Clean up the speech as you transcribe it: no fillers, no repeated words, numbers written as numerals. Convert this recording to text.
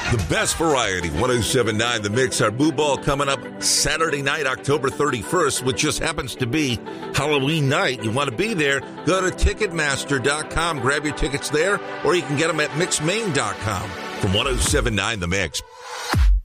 The best variety, 107.9 The Mix. Our Boo Ball coming up Saturday night, October 31st, which just happens to be Halloween night. You want to be there, go to Ticketmaster.com, grab your tickets there, or you can get them at Mixmain.com. From 107.9 The Mix.